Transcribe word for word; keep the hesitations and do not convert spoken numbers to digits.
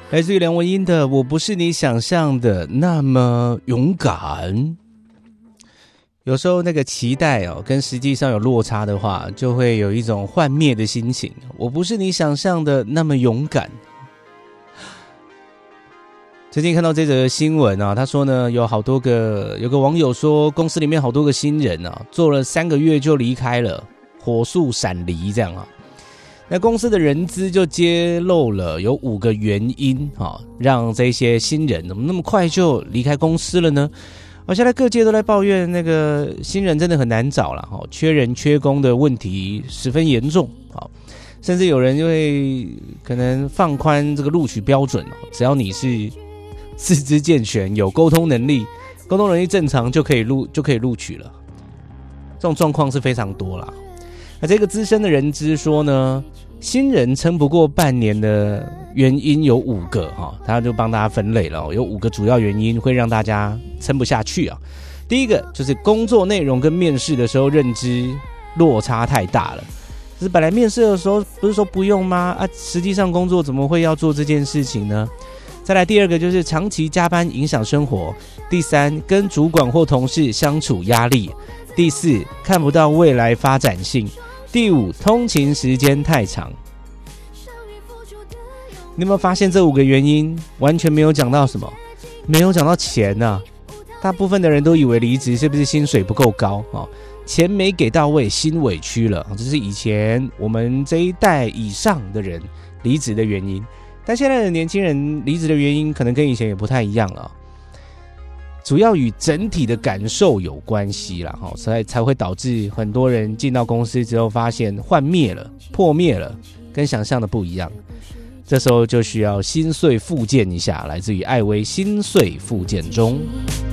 来自于梁文音的《我不是你想象的那么勇敢》。有时候那个期待哦，跟实际上有落差的话，就会有一种幻灭的心情。我不是你想象的那么勇敢。最近看到这则新闻啊，他说呢，有好多个有个网友说，公司里面好多个新人啊，做了三个月就离开了，火速闪离这样啊。那公司的人资就揭露了有五个原因啊，让这些新人怎么那么快就离开公司了呢？而现在各界都在抱怨那个新人真的很难找了，缺人缺工的问题十分严重，甚至有人就会可能放宽这个录取标准，只要你是四肢健全、有沟通能力、沟通能力正常就可以录就可以录取了。这种状况是非常多啦。那这个资深的人资说呢，新人撑不过半年的原因有五个哈，他就帮大家分类了，有五个主要原因会让大家撑不下去啊。第一个就是工作内容跟面试的时候认知落差太大了，就是本来面试的时候不是说不用吗？啊，实际上工作怎么会要做这件事情呢？再来第二个就是长期加班影响生活，第三跟主管或同事相处压力，第四看不到未来发展性，第五通勤时间太长。你有没有发现这五个原因完全没有讲到什么？没有讲到钱啊。大部分的人都以为离职是不是薪水不够高，哦，钱没给到位，心委屈了，这是以前我们这一代以上的人离职的原因。但现在的年轻人离职的原因可能跟以前也不太一样了，主要与整体的感受有关系啦，所以才会导致很多人进到公司之后发现幻灭了、破灭了，跟想象的不一样。这时候就需要心碎复健一下，来自于艾薇心碎复健中。